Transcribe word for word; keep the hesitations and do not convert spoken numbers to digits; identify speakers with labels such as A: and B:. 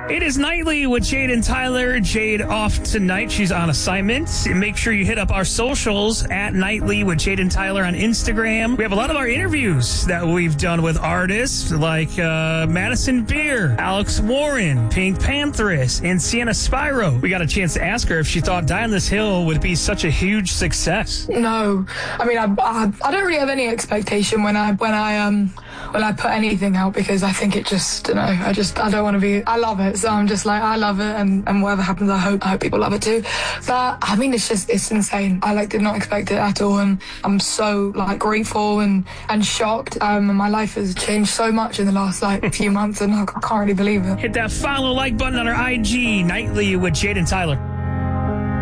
A: It is Nightly with Jade and Tyler. Jade off tonight. She's on assignment. Make sure you hit up our socials at Nightly with Jade and Tyler on Instagram. We have a lot of our interviews that we've done with artists like uh, Madison Beer, Alex Warren, Pink Pantheress, and Sienna Spyro. We got a chance to ask her if she thought Die on This Hill would be such a huge success.
B: No, I mean, I, I, I don't really have any expectation when I when I um when I put anything out, because I think it just, you know, I just I don't want to be. I love it, so I'm just like, I love it, and, and whatever happens, I hope I hope people love it too. But I mean, it's just it's insane. I like did not expect it at all, and I'm so like grateful and and shocked. Um, and my life has changed so much in the last like few months, and I can't really believe it.
A: Hit that follow like button on our I G, Nightly with Jade and Tyler.